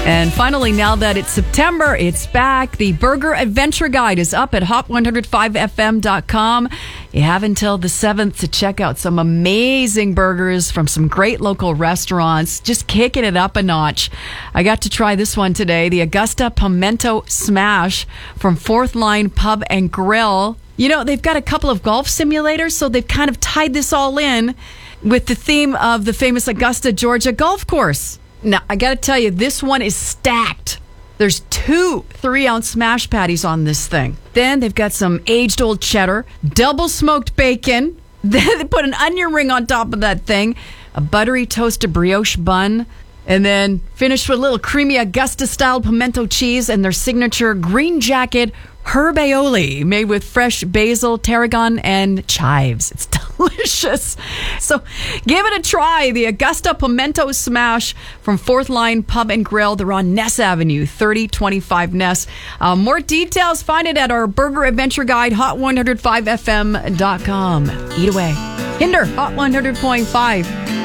And finally, now that it's September, it's back. The Burger Adventure Guide is up at hot105fm.com. You have until the 7th to check out some amazing burgers from some great local restaurants, just kicking it up a notch. I got to try this one today, the Augusta Pimento Smash from Fourth Line Pub and Grill. You know, they've got a couple of golf simulators, so they've kind of tied this all in with the theme of the famous Augusta, Georgia golf course. Now, I got to tell you, this one is stacked. There's 2 3-ounce smash patties on this thing. Then they've got some aged old cheddar, double smoked bacon. Then they put an onion ring on top of that thing, a buttery toasted brioche bun, and then finished with a little creamy Augusta-style pimento cheese and their signature green jacket herb aioli made with fresh basil, tarragon, and chives. It's delicious. So give it a try. The Augusta Pimento Smash from Fourth Line Pub and Grill. They're on Ness Avenue, 3025 Ness. More details, find it at our Burger Adventure Guide, hot105fm.com. Eat away. Hinder, Hot 100.5.